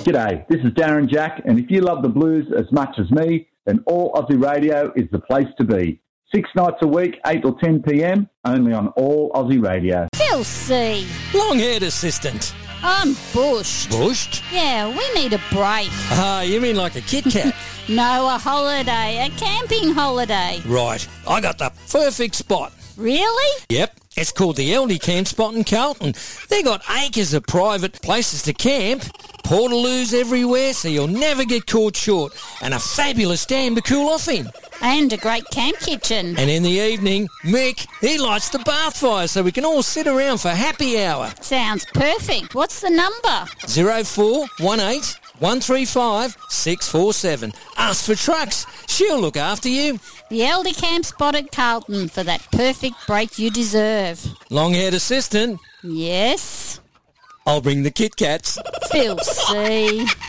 G'day, this is Darren Jack, and if you love the blues as much as me, then All Aussie Radio is the place to be. 6 nights a week, 8 till 10 p.m, only on All Aussie Radio. Phil C. Long-haired assistant. I'm bushed. Bushed? Yeah, we need a break. Ah, you mean like a Kit Kat? No, a holiday, a camping holiday. Right, I got the perfect spot. Really? Yep, it's called the Eldie Camp Spot in Carlton. They got acres of private places to camp, portaloos everywhere so you'll never get caught short, and a fabulous dam to cool off in. And a great camp kitchen. And in the evening, Mick, he lights the bath fire so we can all sit around for happy hour. Sounds perfect. What's the number? 0418 135 647. Ask for Trucks. She'll look after you. The Elder Camp Spot at Carlton for that perfect break you deserve. Long-haired assistant. Yes. I'll bring the Kit Kats. Phil C.